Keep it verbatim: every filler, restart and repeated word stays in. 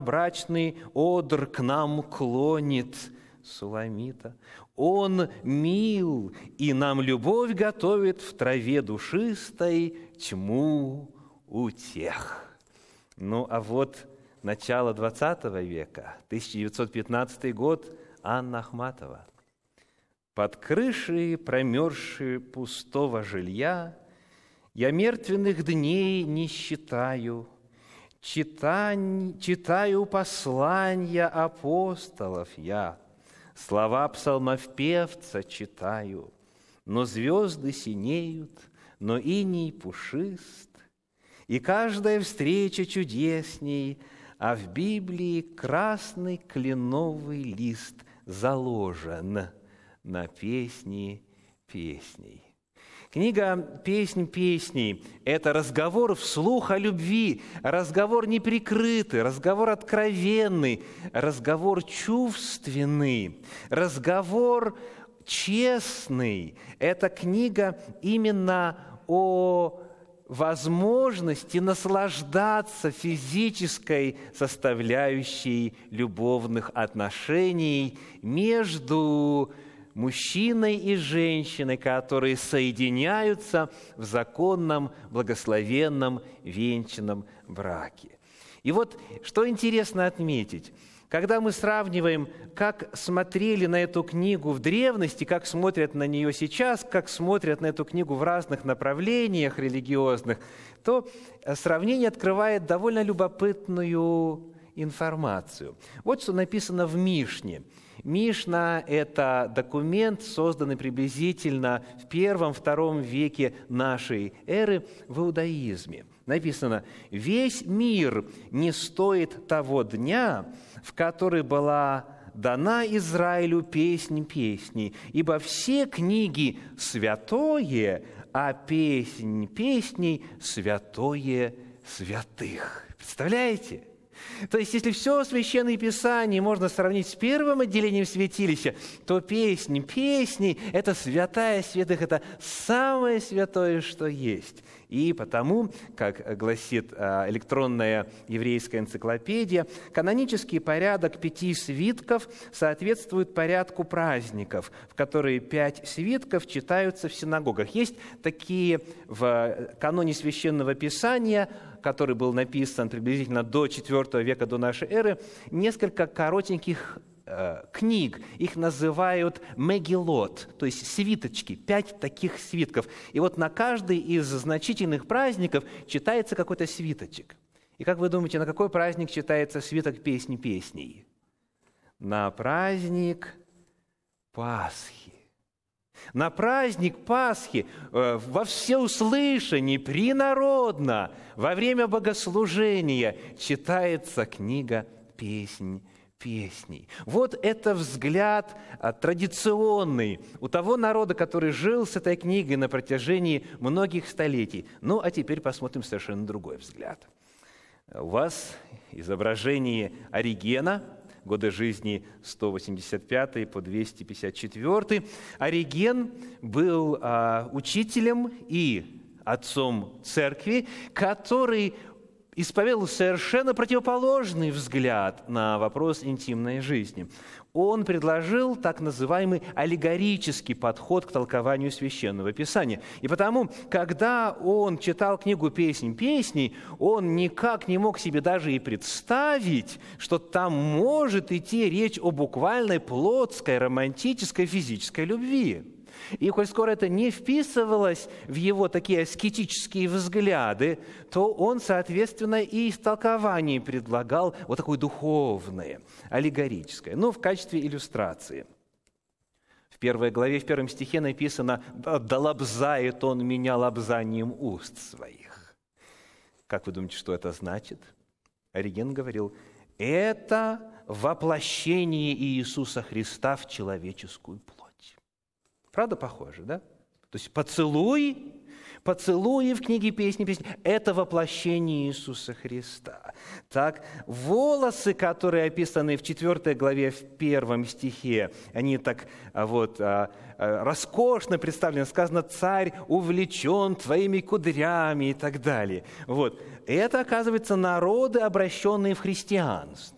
брачный одр к нам клонит, Суламита. Он мил, и нам любовь готовит в траве душистой тьму утех. Ну, а вот начало двадцатого века, тысяча девятьсот пятнадцатый год, Анна Ахматова. Под крышей промерзшей пустого жилья я мертвенных дней не считаю, читань, читаю послания апостолов я, слова псалмопевца читаю, но звезды синеют, но иней пушист, и каждая встреча чудесней, а в Библии красный кленовый лист заложен на песни песней. Книга «Песнь песней» – это разговор вслух о любви, разговор неприкрытый, разговор откровенный, разговор чувственный, разговор честный. Это книга именно о возможности наслаждаться физической составляющей любовных отношений между мужчиной и женщиной, которые соединяются в законном, благословенном, венчанном браке. И вот, что интересно отметить, когда мы сравниваем, как смотрели на эту книгу в древности, как смотрят на нее сейчас, как смотрят на эту книгу в разных направлениях религиозных, то сравнение открывает довольно любопытную информацию. Вот что написано в Мишне. Мишна – это документ, созданный приблизительно в первом-втором веке нашей эры в иудаизме. Написано: «Весь мир не стоит того дня, в который была дана Израилю песнь песней, ибо все книги святое, а песнь песней святое святых». Представляете? То есть, если все Священное Писание можно сравнить с первым отделением святилища, то песнь песней – это святая святых, это самое святое, что есть. И потому, как гласит электронная еврейская энциклопедия, канонический порядок пяти свитков соответствует порядку праздников, в которые пять свитков читаются в синагогах. Есть такие в каноне Священного Писания, который был написан приблизительно до четвёртого века до нашей эры, несколько коротеньких э, книг. Их называют мегилот, то есть свиточки, пять таких свитков. И вот на каждый из значительных праздников читается какой-то свиточек. И как вы думаете, на какой праздник читается свиток песни песней? На праздник Пасхи. На праздник Пасхи э, во всеуслышание, принародно, во время богослужения читается книга «Песнь песней». Вот это взгляд а, традиционный у того народа, который жил с этой книгой на протяжении многих столетий. Ну, а теперь посмотрим совершенно другой взгляд. У вас изображение Оригена, годы жизни сто восемьдесят пятый по двести пятьдесят четвёртый. Ориген был а, учителем и отцом церкви, который исповедовал совершенно противоположный взгляд на вопрос интимной жизни. Он предложил так называемый аллегорический подход к толкованию Священного Писания. И потому, когда он читал книгу «Песнь песней», он никак не мог себе даже и представить, что там может идти речь о буквальной плотской, романтической, физической любви. И коль скоро это не вписывалось в его такие аскетические взгляды, то он, соответственно, и истолкование предлагал вот такое духовное, аллегорическое, ну, в качестве иллюстрации. В первой главе, в первом стихе написано: «Да лобзает он меня лобзанием уст своих». Как вы думаете, что это значит? Ориген говорил: это воплощение Иисуса Христа в человеческую плоть. Правда похоже, да? То есть поцелуй, поцелуи в книге «Песни песни» – это воплощение Иисуса Христа. Так, волосы, которые описаны в четвёртой главе, в первом стихе, они так вот роскошно представлены. Сказано: «Царь увлечен твоими кудрями» и так далее. Вот. Это, оказывается, народы, обращенные в христианство.